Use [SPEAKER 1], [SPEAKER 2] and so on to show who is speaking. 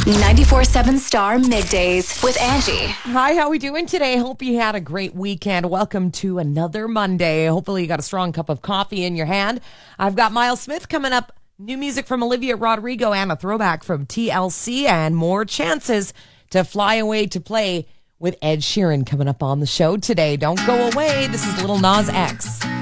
[SPEAKER 1] 94.7 Star Middays with Angie.
[SPEAKER 2] Hi, how we doing today? Hope you had a great weekend. Welcome to another Monday. Hopefully you got a strong cup of coffee in your hand. I've got Miles Smith coming up, new music from Olivia Rodrigo and a throwback from TLC, and more chances to fly away to play with Ed Sheeran coming up on the show today. Don't go away. This is Lil Nas X.